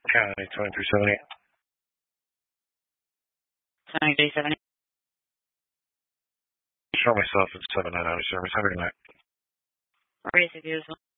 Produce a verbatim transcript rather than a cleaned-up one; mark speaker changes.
Speaker 1: County twenty-three seventy.
Speaker 2: twenty-three seventy.
Speaker 1: Show myself at seven nine zero service. Have a good night.
Speaker 2: Race of